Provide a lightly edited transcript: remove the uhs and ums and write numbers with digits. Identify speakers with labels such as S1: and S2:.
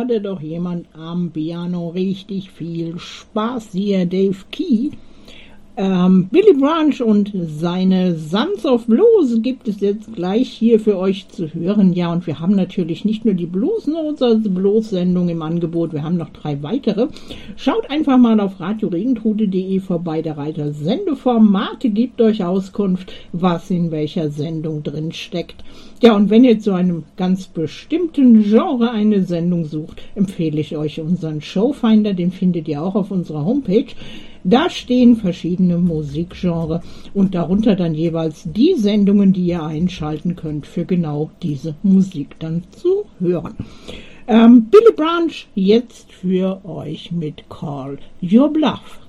S1: hatte doch jemand am Piano richtig viel Spaß. Hier Dave Key. Billy Branch und seine Sons of Blues gibt es jetzt gleich hier für euch zu hören. Ja, und wir haben natürlich nicht nur die Blues Notes als Blues-Sendung im Angebot, wir haben noch 3 weitere. Schaut einfach mal auf radioregentrute.de vorbei, der Reiter Sendeformate gibt euch Auskunft, was in welcher Sendung drin steckt. Ja, und wenn ihr zu einem ganz bestimmten Genre eine Sendung sucht, empfehle ich euch unseren Showfinder, den findet ihr auch auf unserer Homepage. Da stehen verschiedene Musikgenres und darunter dann jeweils die Sendungen, die ihr einschalten könnt, für genau diese Musik dann zu hören. Billy Branch jetzt für euch mit Call Your Bluff.